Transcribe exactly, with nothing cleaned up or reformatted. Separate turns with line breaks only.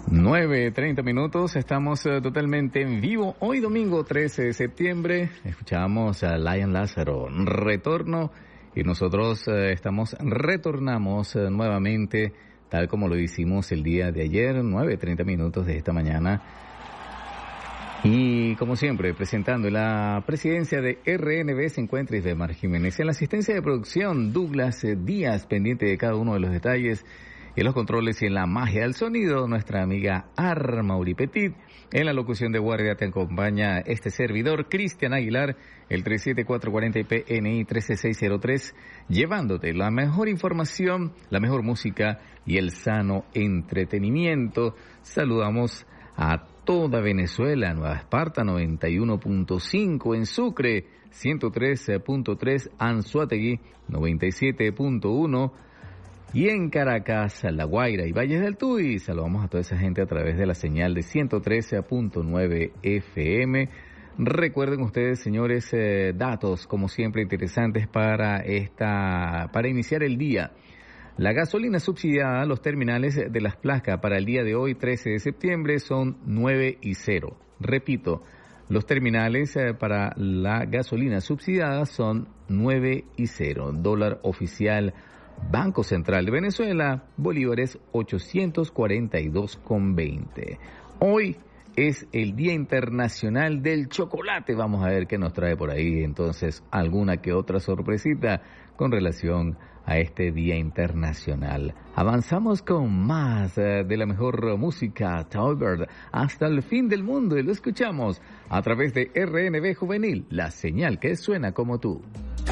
nueve treinta minutos, estamos uh, totalmente en vivo. Hoy domingo trece de septiembre, escuchamos a Lion Lázaro, Retorno, y nosotros uh, estamos, retornamos uh, nuevamente, tal como lo hicimos el día de ayer, nueve treinta minutos de esta mañana. Y como siempre, presentando la presidencia de R N B se encuentra Isdemar Jiménez. En la asistencia de producción, Douglas Díaz, pendiente de cada uno de los detalles. En los controles y en la magia del sonido, nuestra amiga Armauri Petit. En la locución de guardia te acompaña este servidor, Cristian Aguilar, el tres siete cuatro cuatro cero P N I trece seis cero tres, llevándote la mejor información, la mejor música y el sano entretenimiento. Saludamos a toda Venezuela, Nueva Esparta noventa y uno punto cinco, en Sucre ciento tres punto tres, Anzoátegui noventa y siete punto uno, y en Caracas, La Guaira y Valles del Tuy. Saludamos a toda esa gente a través de la señal de ciento trece punto nueve F M. Recuerden ustedes, señores, eh, datos como siempre interesantes para esta, para iniciar el día. La gasolina subsidiada a los terminales de Las Placas para el día de hoy, trece de septiembre, son nueve y cero. Repito, los terminales eh, para la gasolina subsidiada son nueve y cero. Dólar oficial Banco Central de Venezuela, bolívares ochocientos cuarenta y dos con veinte. Hoy es el Día Internacional del Chocolate. Vamos a ver qué nos trae por ahí, entonces, alguna que otra sorpresita con relación a este Día Internacional. Avanzamos con más eh, de la mejor música, Taubert, hasta el fin del mundo, y lo escuchamos a través de R N B Juvenil, la señal que suena como tú.